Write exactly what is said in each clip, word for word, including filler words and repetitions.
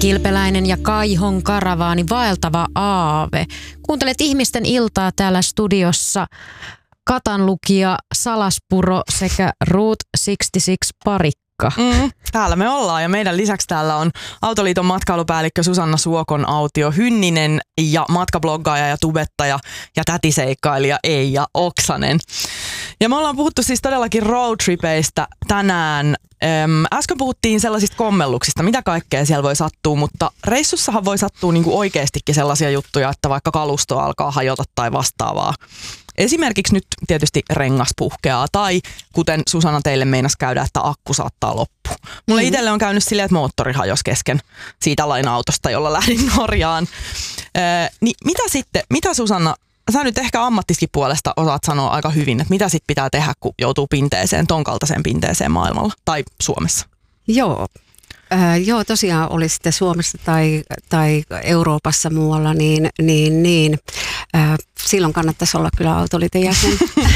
Kilpeläinen ja Kaihon karavaani, vaeltava aave. Kuuntelet ihmisten iltaa täällä studiossa. Katanlukija, Salaspuro sekä Route kuusikymmentäkuusi Parikka. Mm, täällä me ollaan ja meidän lisäksi täällä on Autoliiton matkailupäällikkö Susanna Suokon-Autio Hynninen ja matkabloggaaja ja tubettaja ja tätiseikkailija Eija Oksanen. Ja me ollaan puhuttu siis todellakin roadtripeistä tänään. Äm, äsken puhuttiin sellaisista kommelluksista, mitä kaikkea siellä voi sattua, mutta reissussahan voi sattua niinku oikeastikin sellaisia juttuja, että vaikka kalusto alkaa hajota tai vastaavaa. Esimerkiksi nyt tietysti rengas puhkeaa tai kuten Susanna teille meinasi käydä, että akku saattaa loppua. Mulle mm. itselle on käynyt silleen, että moottori hajosi kesken siitä laina-autosta, jolla lähdin Norjaan. Öö, niin mitä sitten, mitä Susanna, sä nyt ehkä ammattiskin puolesta osaat sanoa aika hyvin, että mitä sitten pitää tehdä, kun joutuu pinteeseen, ton kaltaiseen pinteeseen maailmalla tai Suomessa? Joo. Äh, joo, tosiaan oli sitten Suomessa tai, tai Euroopassa muualla, niin, niin, niin äh, silloin kannattaisi olla kyllä Autoliiton jäsen.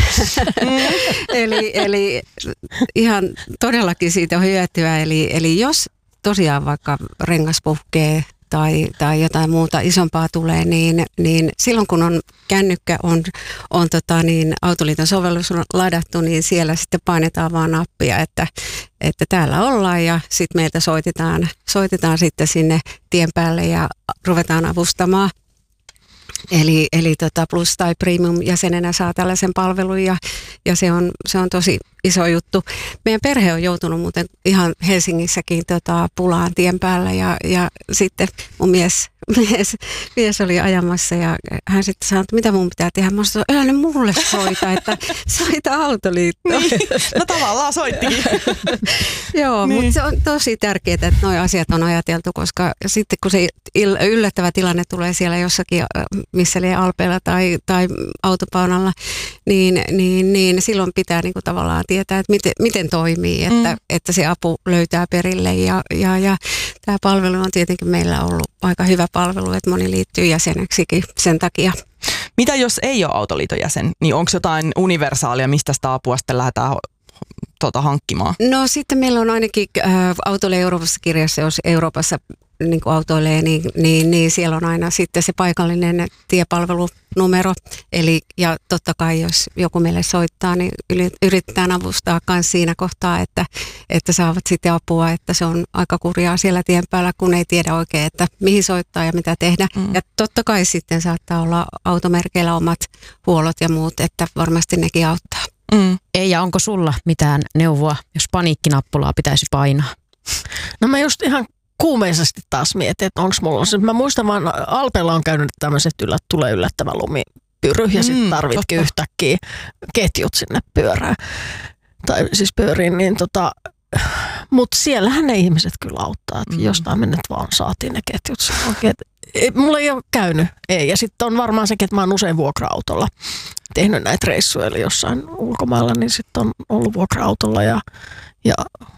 eli, eli ihan todellakin siitä on hyötyä. Eli, eli jos tosiaan vaikka rengas puhkee tai, tai jotain muuta isompaa tulee, niin, niin silloin kun on kännykkä, on, on tota niin, Autoliiton sovellus ladattu, niin siellä sitten painetaan vaan nappia, että, että täällä ollaan ja sitten meiltä soitetaan, soitetaan sitten sinne tien päälle ja ruvetaan avustamaan. Eli, eli tota Plus- tai Premium-jäsenenä saa tällaisen palvelun ja, ja se, on, se on tosi iso juttu. Meidän perhe on joutunut muuten ihan Helsingissäkin tota, pulaan tien päällä ja, ja sitten mun mies, mies, mies oli ajamassa ja hän sitten sanoi, että mitä mun pitää tehdä. Mä sanoin, älä nyt mulle soita, että soita Autoliittoon. Niin. No tavallaan soittikin. Joo, niin. Mutta se on tosi tärkeää, että nuo asiat on ajateltu, koska sitten kun se yllättävä tilanne tulee siellä jossakin, missä liian alpeilla tai, tai autopaunalla, niin, niin, niin silloin pitää niinku tavallaan tietää, että miten, miten toimii, että, mm. että se apu löytää perille. Ja, ja, ja tämä palvelu on tietenkin meillä ollut aika hyvä palvelu, että moni liittyy jäseneksikin sen takia. Mitä jos ei ole Autoliiton jäsen, niin onko jotain universaalia, mistä sitä apua sitten lähdetään tuota, hankkimaan? No sitten meillä on ainakin äh, Autoille Euroopassa kirjassa, jos Euroopassa niin kuin autoilee, niin, niin, niin siellä on aina sitten se paikallinen tiepalvelunumero. Eli, ja totta kai, jos joku meille soittaa, niin yritetään avustaa myös siinä kohtaa, että, että saavat sitten apua, että se on aika kurjaa siellä tien päällä, kun ei tiedä oikein, että mihin soittaa ja mitä tehdä. Mm. Ja totta kai sitten saattaa olla automerkeillä omat huollot ja muut, että varmasti nekin auttaa. Mm. Ei, ja onko sulla mitään neuvoa, jos paniikkinappulaa pitäisi painaa? No mä just ihan kuumeisesti taas mietin, että onko mulla se. Mä muistan vaan, Alpeilla on käynyt tämmöiset, että tulee yllättävä lumipyry ja sitten tarvitkin totta. yhtäkkiä ketjut sinne pyörään. Tai siis pyöriin, niin tota, mutta siellähän ne ihmiset kyllä auttaa, että mm. jostain me nyt vaan saatiin ne ketjut. Okay, et, mulla ei ole käynyt, ei. Ja sitten on varmaan sekin, että mä oon usein vuokra-autolla tehnyt näitä reissuja, eli jossain ulkomailla, niin sitten on ollut vuokra-autolla ja, ja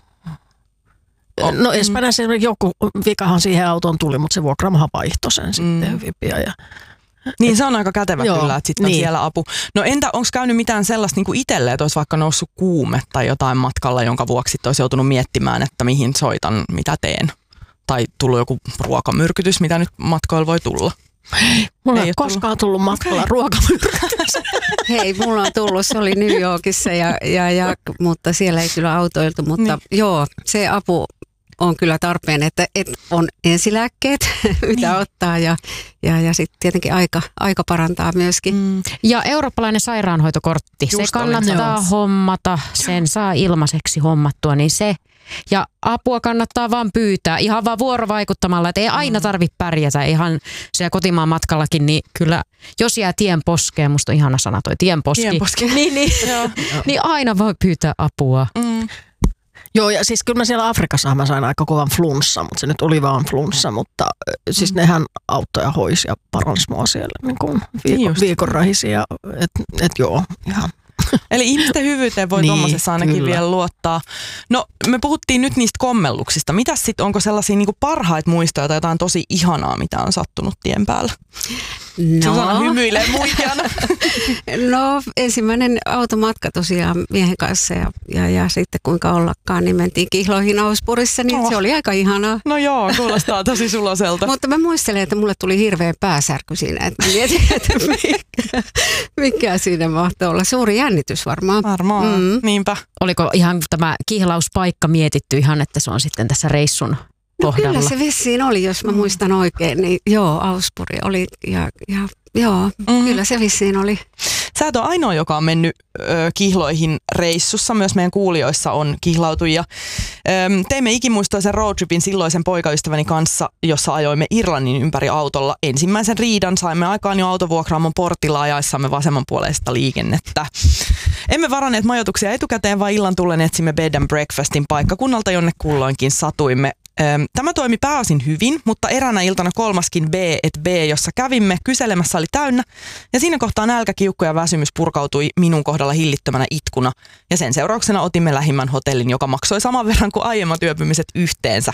no Espanjassa joku vikahan siihen autoon tuli, mutta se vuokraamahan vaihtoi sen sitten mm. hyvin pian. Ja, niin se on aika kätevä joo, kyllä, että sitten on niin. siellä apu. No entä onko käynyt mitään sellaista niin itselle, että olisi vaikka noussut kuume tai jotain matkalla, jonka vuoksi olisi joutunut miettimään, että mihin soitan, mitä teen? Tai tullut joku ruokamyrkytys, mitä nyt matkoilla voi tulla? Mulla ei ole koskaan tullut matkalla okay. ruokamyrkytys. Hei, mulla on tullut, se oli New Yorkissa, ja, ja, ja, mutta siellä ei kyllä autoiltu, mutta niin. joo, se apu on kyllä tarpeen, että, että on ensilääkkeet, mitä niin. ottaa ja, ja, ja sitten tietenkin aika, aika parantaa myöskin. Mm. Ja eurooppalainen sairaanhoitokortti, just se kannattaa hommata, sen saa ilmaiseksi hommattua, niin se ja apua kannattaa vaan pyytää, ihan vaan vuorovaikuttamalla, että ei aina tarvitse pärjätä, ihan siellä kotimaan matkallakin, niin kyllä, jos jää tien poskeen, musta on ihana sana toi tienposki, tienposki. niin, niin, niin aina voi pyytää apua. Mm. Joo, ja siis kyllä mä siellä Afrikassa mä sain aika kovan flunssa, mutta se nyt oli vaan flunssa, mutta siis mm. nehän auttoi ja hoisi ja paransi mua siellä niin kuin viikon, viikon rahisia, että et joo, ihan. Eli ihmisten hyvyyteen voi niin, tuommoisessa ainakin kyllä. vielä luottaa. No me puhuttiin nyt niistä kommelluksista. Mitäs sitten, onko sellaisia niinku parhaita muistoja tai jotain tosi ihanaa, mitä on sattunut tien päällä? No. Susanna hymyilee muikeana. No ensimmäinen automatka tosiaan miehen kanssa ja, ja, ja sitten kuinka ollakaan, niin mentiin kihloihin Auspurissa, niin oh. se oli aika ihanaa. No joo, kuulostaa tosi suloselta. Mutta mä muistelen, että mulle tuli hirveän pääsärky siinä, että mietin, että mikä, mikä siinä mahtoi olla. Suuri jännitys varmaan. Varmaan, mm. niinpä. Oliko ihan tämä kihlauspaikka mietitty ihan, että se on sitten tässä reissun no kohdalla? Kyllä se vissiin oli, jos mä muistan oikein, niin joo, Auspuri oli ja, ja joo, mm. kyllä se vissiin oli. Sä et ole ainoa, joka on mennyt ö, kihloihin reissussa. Myös meidän kuulijoissa on kihlautujia. Ö, teimme ikimuistoisen roadtripin silloisen poikaystäväni kanssa, jossa ajoimme Irlannin ympäri autolla. Ensimmäisen riidan saimme aikaan jo autovuokraamon portilla ajaessamme vasemmanpuoleista liikennettä. Emme varanneet majoituksia etukäteen, vaan illan tullen etsimme bed and breakfastin paikkakunnalta, jonne kulloinkin satuimme. Tämä toimi pääosin hyvin, mutta eräänä iltana kolmaskin B et B, jossa kävimme kyselemässä, oli täynnä. Ja siinä kohtaa nälkä, kiukku ja väsymys purkautui minun kohdalla hillittömänä itkuna. Ja sen seurauksena otimme lähimmän hotellin, joka maksoi saman verran kuin aiemmat yöpymiset yhteensä.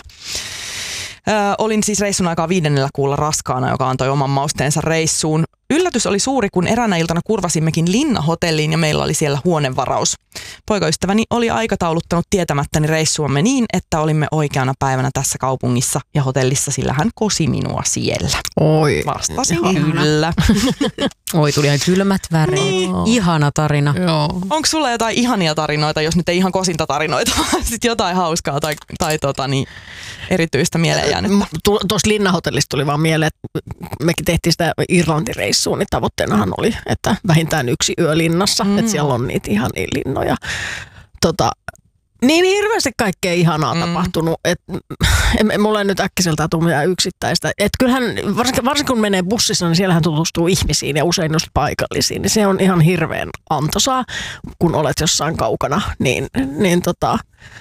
Ö, olin siis reissun aikaa viidennellä kuulla raskaana, joka antoi oman mausteensa reissuun. Yllätys oli suuri, kun eräänä iltana kurvasimmekin Linna-hotelliin ja meillä oli siellä huonevaraus. Poikaystäväni oli aikatauluttanut tietämättäni reissuamme niin, että olimme oikeana päivänä tässä kaupungissa ja hotellissa, sillä hän kosi minua siellä. Oi. Vastasin kyllä. Oi, tuli ihan kylmät väreet. Niin. Ihana tarina. Joo. Onko sulla jotain ihania tarinoita, jos nyt ei ihan kosintatarinoita, vaan sitten jotain hauskaa tai, tai tota, niin, erityistä mieleen jäänyttä? Tuossa Linna-hotellista tuli vaan mieleen, että mekin tehtiin sitä Irlanti-reissua, niin tavoitteenahan oli, että vähintään yksi yö linnassa, mm. että siellä on niitä ihania linnoja. Tota, niin hirveästi kaikkea ihanaa mm. tapahtunut, että mulla ei nyt äkkiseltään tule mitään yksittäistä. Että kyllähän, varsinkin, varsinkin kun menee bussissa, niin siellähän tutustuu ihmisiin ja usein just paikallisiin, niin se on ihan hirveän antoisaa, kun olet jossain kaukana, niin, niin tota...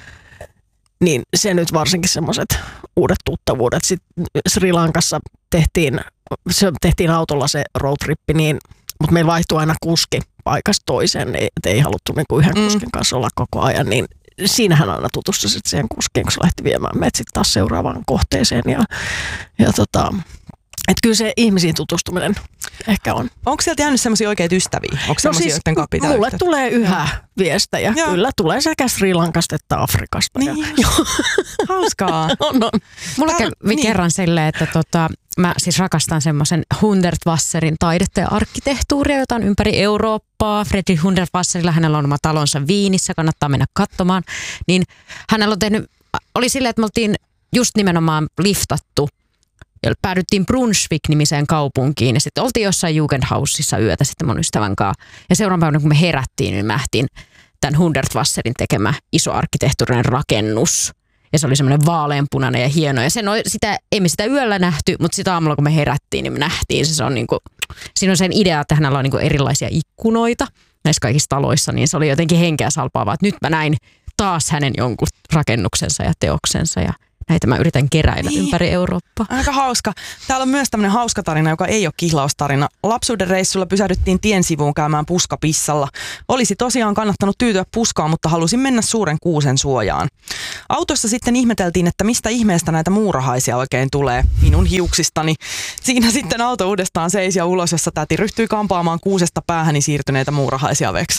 Niin se nyt varsinkin semmoiset uudet tuttavuudet. Sitten Sri Lankassa tehtiin, se tehtiin autolla se roadtrippi, niin, mutta meillä vaihtui aina kuski paikasta toiseen, niin ei haluttu niin kuin yhden kuskin kanssa olla koko ajan. Niin siinähän aina tutustui sitten siihen kuskiin, kun se lähti viemään meidät sitten taas seuraavaan kohteeseen. Ja, ja tota, että kyllä se ihmisiin tutustuminen ehkä on. Onko sieltä jäänyt semmoisia oikeita ystäviä? Onko no semmoisia, siis, joiden kapita mulle yhteyttä? tulee yhä viestejä. Joo. Kyllä tulee sekä Sri Lankasta että Afrikasta. Niin. Ja, hauskaa. on, on. Mulla kävi niin. kerran silleen, että tota, mä siis rakastan semmoisen Hundertwasserin taidetta ja arkkitehtuuria, jota on ympäri Eurooppaa. Fredrik Hundertwasserilla, hänellä on oma talonsa Viinissä, kannattaa mennä katsomaan. Niin hänellä on tehnyt, oli silleen, että me oltiin just nimenomaan liftattu. Ja päädyttiin Brunswick-nimiseen kaupunkiin ja sitten oltiin jossain Jugendhausissa yötä sitten mun ystävän kanssa. Ja seuraavan päivänä, kun me herättiin, niin me nähtiin tämän Hundertwasserin tekemä iso arkkitehtuurinen rakennus. Ja se oli semmoinen vaaleanpunainen ja hieno. Ja sen, sitä, ei me sitä yöllä nähty, mutta sitä aamulla, kun me herättiin, niin me nähtiin. Se, se on niinku, siinä on sen idea, että hänellä on niinku erilaisia ikkunoita näissä kaikissa taloissa. Niin se oli jotenkin henkeä salpaavaa, että nyt mä näin taas hänen jonkun rakennuksensa ja teoksensa ja näitä mä yritän keräillä niin. ympäri Eurooppaa. Aika hauska. Täällä on myös tämmöinen hauska tarina, joka ei ole kihlaustarina. Lapsuuden reissulla pysähdyttiin tien sivuun käymään puskapissalla. Olisi tosiaan kannattanut tyytyä puskaan, mutta halusin mennä suuren kuusen suojaan. Autossa sitten ihmeteltiin, että mistä ihmeestä näitä muurahaisia oikein tulee minun hiuksistani. Siinä sitten auto uudestaan seisi ja ulos, jossa täti ryhtyi kampaamaan kuusesta päähäni siirtyneitä muurahaisia veksi.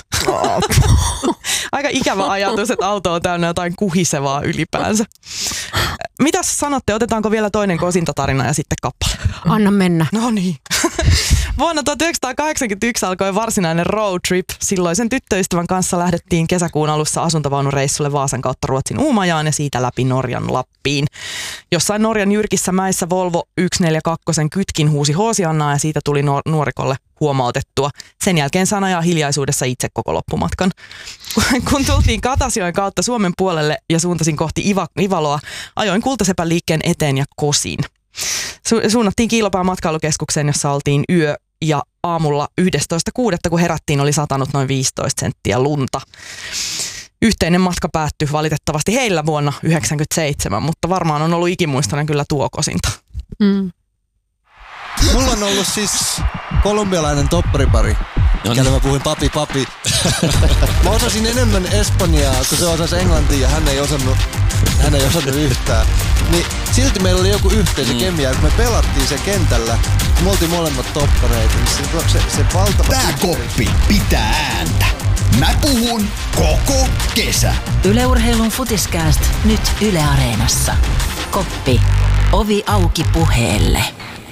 Aika ikävä ajatus, että auto on täynnä jotain kuhisevaa ylipäänsä. Mitäs sanotte, otetaanko vielä toinen kosintatarina ja sitten kappale? Anna mennä. No niin. Vuonna tuhatyhdeksänsataakahdeksankymmentäyksi alkoi varsinainen road trip. Silloisen tyttöystävän kanssa lähdettiin kesäkuun alussa asuntavaunureissulle Vaasan kautta Ruotsin Uumajaan ja siitä läpi Norjan Lappiin. Jossain Norjan jyrkissä mäissä Volvo yksi neljä kaksi kytkin huusi Hoosiannaa ja siitä tuli nuorikolle huomautettua. Sen jälkeen sain ajaa hiljaisuudessa itse koko loppumatkan. Kun tultiin Katasjoen kautta Suomen puolelle ja suuntasin kohti Iva, Ivaloa, ajoin Kultasepän liikkeen eteen ja kosin. Su- suunnattiin Kiilopään matkailukeskukseen, jossa oltiin yö ja aamulla yhdestoista kuudetta kun herättiin, oli satanut noin viisitoista senttiä lunta. Yhteinen matka päättyi valitettavasti heillä vuonna yhdeksänkymmentäseitsemän, mutta varmaan on ollut ikimuistoinen kyllä tuo kosinta. Mm. Mulla on ollut siis kolumbialainen topparipari No niin. Mä puhuin papi papi. Mä osasin enemmän espanjaa, kun se osasi englantia ja hän ei osannut, hän ei osannut yhtään. Niin silti meillä oli joku yhteisö mm. kemia, kun me pelattiin sen kentällä, me oltiin molemmat toppareita, niin se, se, se valtava... Tää koppi pitää ääntä. Mä puhun koko kesä. Yle Urheilun Futiskääst nyt Yle Areenassa. Koppi. Ovi auki puheelle.